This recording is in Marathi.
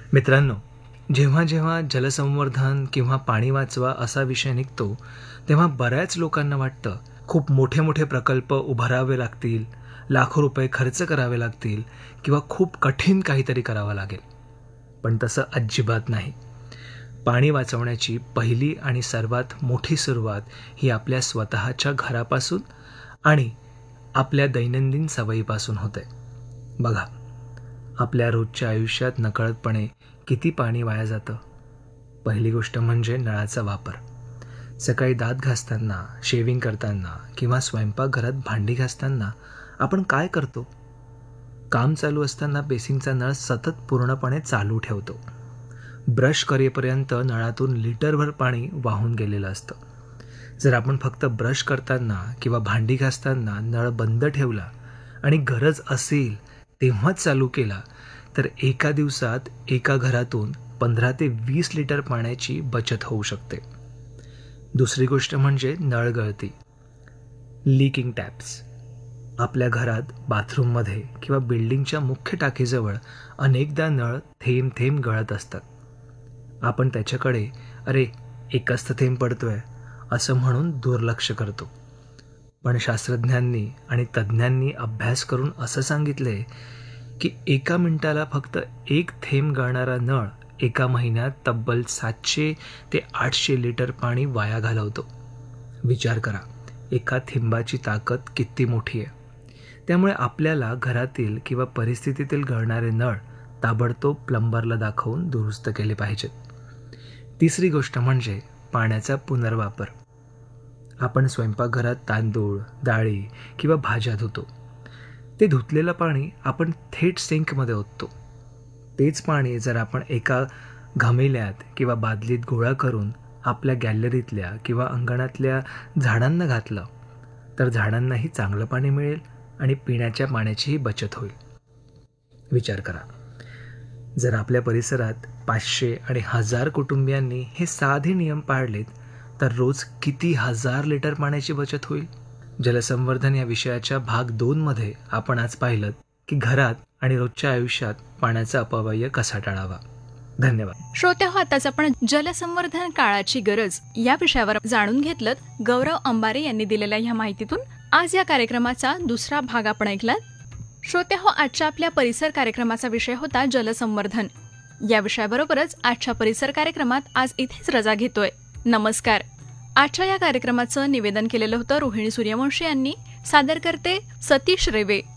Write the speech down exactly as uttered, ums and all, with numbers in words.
मित्रांनो, जेव्हा जेव्हा जलसंवर्धन किंवा पाणी वाचवा असा विषय निघतो, तेव्हा बऱ्याच लोकांना वाटतं खूप मोठे मोठे प्रकल्प उभारावे लागतील, लाखो रुपये खर्च करावे लागतील किंवा खूप कठीण काहीतरी करावं लागेल. पण तसं अजिबात नाही. पाणी वाचवण्याची पहिली आणि सर्वात मोठी सुरुवात ही आपल्या स्वतःच्या घरापासून आणि आपल्या दैनंदिन सवयीपासून होते. बघा, आपल्या रोजच्या आयुष्यात नकळतपणे किती पाणी वाया जातं. पहिली गोष्ट म्हणजे नळाचा वापर. सकाळी दात घासताना, शेविंग करताना किंवा स्वयंपाकघरात भांडी घासताना आपण काय करतो? काम चालू असताना बेसिनचा नळ सतत पूर्णपणे चालू ठेवतो. ब्रश करेपर्यंत नळातून लिटरभर पाणी वाहून गेलेलं असतं. जर आपण फक्त ब्रश करताना किंवा भांडी घासताना नळ बंद ठेवला आणि गरज असेल तेव्हाच चालू केला, तर एका दिवसात एका घरातून पंधरा ते वीस लिटर पाण्याची बचत होऊ शकते. दुसरी गोष्ट म्हणजे नळ गळती, लीकिंग टॅप्स. आपल्या घरात, बाथरूममध्ये किंवा बिल्डिंगच्या मुख्य टाकीजवळ अनेकदा नळ थेंब थेंब गळत असतात. आपण त्याच्याकडे अरे एकच तर थेंब पडतोय असं म्हणून दुर्लक्ष करतो. पण शास्त्रज्ञांनी आणि तज्ज्ञांनी अभ्यास करून असं सांगितलंय की एका मिनिटाला फक्त एक थेंब गळणारा नळ एका महिन्यात तब्बल सातशे ते आठशे लिटर पाणी वाया घालवतो. विचार करा, एका थेंबाची ताकद किती मोठी आहे. त्यामुळे आपल्याला घरातील किंवा परिस्थितीतील गळणारे नळ ताबडतोब प्लंबरला दाखवून दुरुस्त केले पाहिजेत. तिसरी गोष्ट म्हणजे पाण्याचा पुनर्वापर. आपण स्वयंपाकघरात तांदूळ, डाळी किंवा भाज्या धुतो. ते धुतलेलं पाणी आपण थेट सिंकमध्ये ओततो. तेच पाणी जर आपण एका घमेल्यात किंवा बादलीत गोळा करून आपल्या गॅलरीतल्या किंवा अंगणातल्या झाडांना घातलं, तर झाडांनाही चांगलं पाणी मिळेल आणि पिण्याच्या पाण्याचीही बचत होईल. विचार करा, जर आपल्या परिसरात पाचशे आणि हजार कुटुंबियांनी हे साधे नियम पाळलेत, तर रोज किती हजार लिटर पाण्याची बचत होईल. जलसंवर्धन या विषयाच्या भाग दोन मध्ये आपण आज पाहिलं की घरात आणि रोजच्या आयुष्यात पाण्याचा अपव्यय कसा टाळावा. धन्यवाद. श्रोत्याहो, आताच आपण जलसंवर्धन काळाची गरज या विषयावर जाणून घेतलं. गौरव अंबारे यांनी दिलेल्या ह्या माहितीतून आज या कार्यक्रमाचा दुसरा भाग आपण ऐकलात. श्रोत्याहो, आजच्या आपल्या परिसर कार्यक्रमाचा विषय होता जलसंवर्धन. या विषयाबरोबरच आजच्या परिसर कार्यक्रमात आज इथेच रजा घेतोय. नमस्कार. आजच्या या कार्यक्रमाचं निवेदन केलेलं होतं रोहिणी सूर्यवंशी यांनी. सादर करते सतीश रेवे.